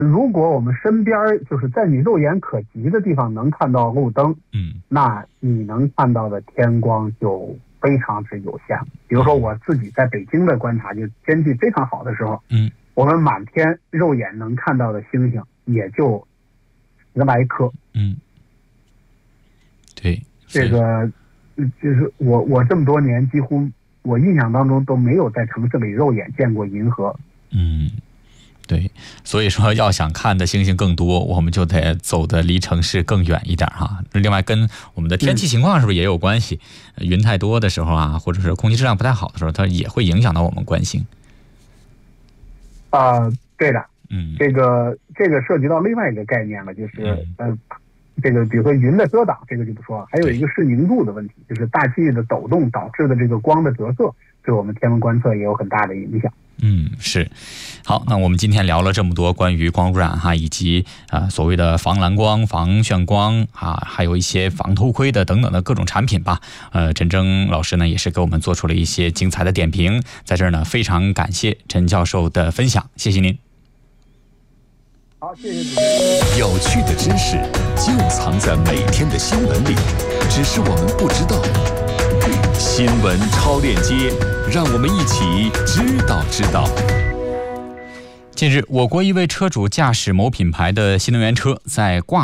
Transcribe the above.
如果我们身边就是在你肉眼可及的地方能看到路灯，那你能看到的天光就非常之有限。比如说我自己在北京的观察，就天气非常好的时候，我们满天肉眼能看到的星星也就10来颗。 对， 这个就是我这么多年几乎我印象当中都没有在城市里肉眼见过银河。 对，所以说要想看的星星更多，我们就得走的离城市更远一点哈。另外跟我们的天气情况是不是也有关系？云太多的时候啊，或者是空气质量不太好的时候，它也会影响到我们观星。 对的。这个涉及到另外一个概念了，就是这个比如说云的遮挡，这个就不说了，还有一个是凝度的问题，就是大气的抖动导致的这个光的折射，对我们天文观测也有很大的影响。 是。好，那我们今天聊了这么多关于光污染哈，以及所谓的防蓝光、防眩光还有一些防偷窥的等等的各种产品吧。陈征老师呢也是给我们做出了一些精彩的点评，在这儿呢非常感谢陈教授的分享，谢谢您。 好，谢谢主持人。 有趣的知识就藏在每天的新闻里，只是我们不知道。新闻超链接，让我们一起知道。 近日，我国一位车主驾驶某品牌的新能源车，在挂